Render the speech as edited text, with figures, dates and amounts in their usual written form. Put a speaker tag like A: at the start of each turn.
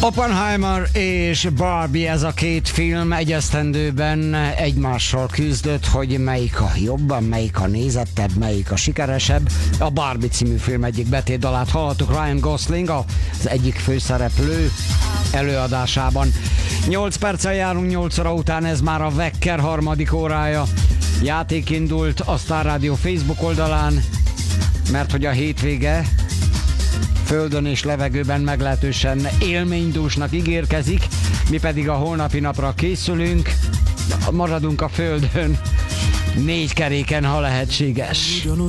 A: Oppenheimer és Barbie, ez a két film egy esztendőben egymással küzdött, hogy melyik a jobban, melyik a nézettebb, melyik a sikeresebb. A Barbie című film egyik betétdalát hallottuk Ryan Gosling, az egyik főszereplő előadásában. 8 perccel járunk 8 óra után, ez már a Wecker harmadik órája. Játék indult a Star Radio Facebook oldalán, mert hogy a hétvége földön és levegőben meglehetősen élménydúsnak ígérkezik, mi pedig a holnapi napra készülünk, maradunk a földön 4 keréken, ha lehetséges.